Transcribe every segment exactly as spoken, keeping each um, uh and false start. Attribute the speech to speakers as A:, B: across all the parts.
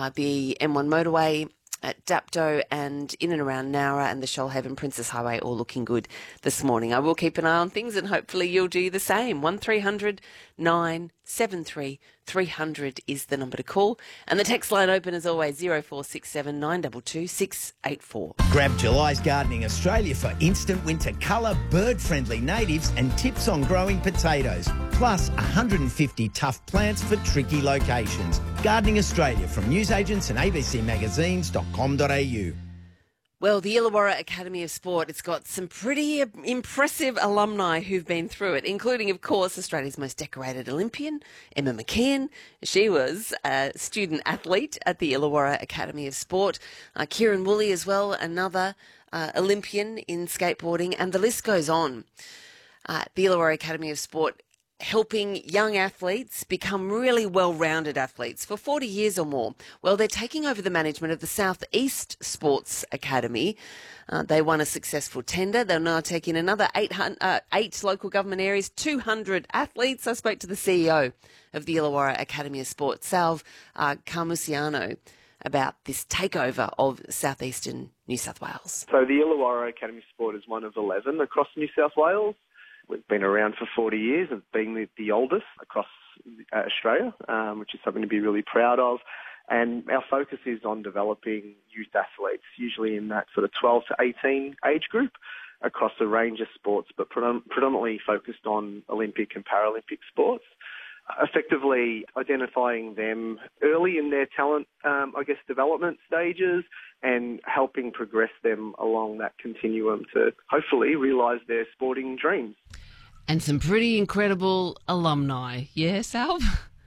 A: Uh, the M one motorway at Dapto and in and around Nowra and the Shoalhaven Princess Highway all looking good this morning. I will keep an eye on things and hopefully you'll do the same. one three hundred nine seven three three hundred is the number to call. And the text line open as always, zero four six seven nine two two six eight four.
B: Grab July's Gardening Australia for instant winter colour, bird-friendly natives and tips on growing potatoes. Plus one hundred fifty tough plants for tricky locations. Gardening Australia from newsagents and a b c magazines dot com dot a u.
A: Well, the Illawarra Academy of Sport, it's got some pretty impressive alumni who've been through it, including, of course, Australia's most decorated Olympian, Emma McKeon. She was a student athlete at the Illawarra Academy of Sport. Uh, Kieran Woolley as well, another uh, Olympian in skateboarding, and the list goes on. Uh, the Illawarra Academy of Sport helping young athletes become really well-rounded athletes for forty years or more. Well, they're taking over the management of the South East Sports Academy. Uh, they won a successful tender. They're now taking another eight, hundred, uh, eight local government areas, two hundred athletes. I spoke to the C E O of the Illawarra Academy of Sport, Salve uh, Carmusiano, about this takeover of southeastern New South Wales.
C: So the Illawarra Academy of Sport is one of eleven across New South Wales. We've been around for forty years and being the, the oldest across uh, Australia, um, which is something to be really proud of. And our focus is on developing youth athletes, usually in that sort of twelve to eighteen age group, across a range of sports, but predom- predominantly focused on Olympic and Paralympic sports. Effectively identifying them early in their talent, um, I guess, development stages and helping progress them along that continuum to hopefully realise their sporting dreams.
A: And some pretty incredible alumni, yeah, Salve?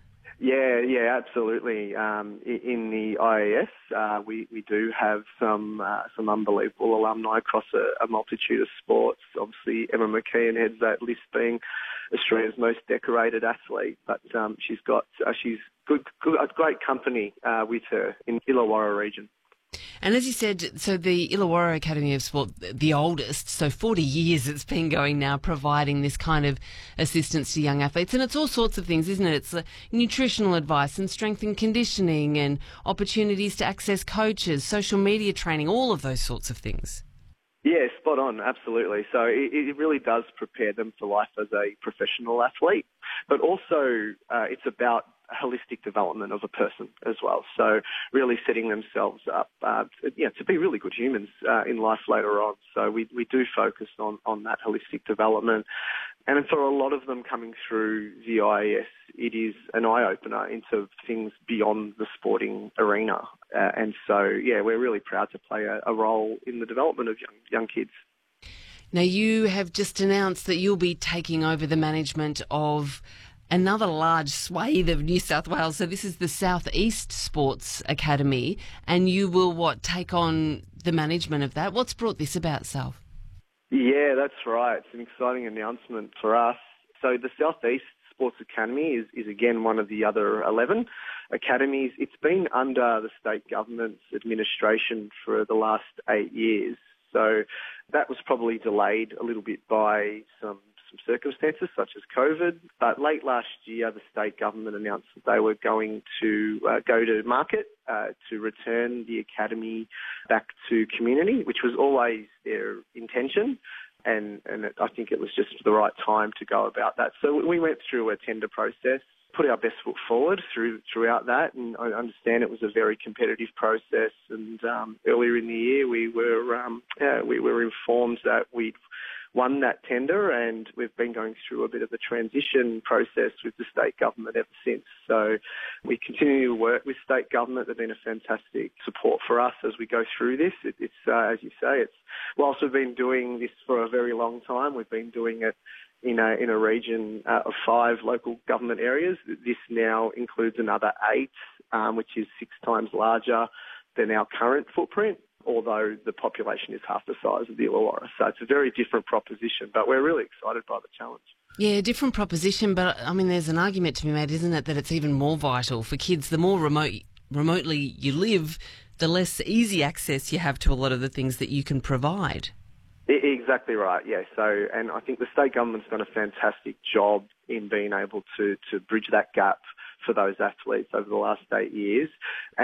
C: Yeah, yeah, absolutely. Um, in the I A S, uh, we, we do have some uh, some unbelievable alumni across a, a multitude of sports. Obviously, Emma McKeon heads that list, being Australia's most decorated athlete. But um, she's got uh, she's good, good, a great company uh, with her in Illawarra region.
A: And as you said, so the Illawarra Academy of Sport, the oldest, so forty years it's been going now, providing this kind of assistance to young athletes. And it's all sorts of things, isn't it? It's uh, nutritional advice and strength and conditioning and opportunities to access coaches, social media training, all of those sorts of things.
C: Yeah, spot on, absolutely. So it, it really does prepare them for life as a professional athlete, but also uh, it's about holistic development of a person as well. So really setting themselves up uh, to, you know, to be really good humans uh, in life later on. So we, we do focus on, on that holistic development. And for a lot of them coming through the I A S, it is an eye-opener into things beyond the sporting arena. Uh, and so, yeah, we're really proud to play a, a role in the development of young, young kids.
A: Now, you have just announced that you'll be taking over the management of another large swathe of New South Wales. So this is the South East Sports Academy, and you will, what, take on the management of that? What's brought this about, Salve?
C: Yeah, that's right. It's an exciting announcement for us. So the South East Sports Academy is, is again one of the other eleven academies. It's been under the state government's administration for the last eight years. So that was probably delayed a little bit by some some circumstances such as COVID. But late last year, the state government announced that they were going to uh, go to market uh, to return the academy back to community, which was always their intention. And, and it, I think it was just the right time to go about that. So we went through a tender process, put our best foot forward through throughout that, and I understand it was a very competitive process. And um, earlier in the year, we were um, uh, we were informed that we'd won that tender, and we've been going through a bit of a transition process with the state government ever since. So we continue to work with state government. They've been a fantastic support for us as we go through this. It, it's uh, as you say, it's whilst we've been doing this for a very long time, we've been doing it in a in a region uh, of five local government areas. This now includes another eight, um, which is six times larger than our current footprint, although the population is half the size of the Illawarra. So it's a very different proposition, but we're really excited by the challenge.
A: Yeah, different proposition, but I mean, there's an argument to be made, isn't it, that it's even more vital for kids. The more remote, remotely you live, the less easy access you have to a lot of the things that you can provide.
C: Exactly right, yeah. So, and I think the state government's done a fantastic job in being able to, to bridge that gap for those athletes over the last eight years.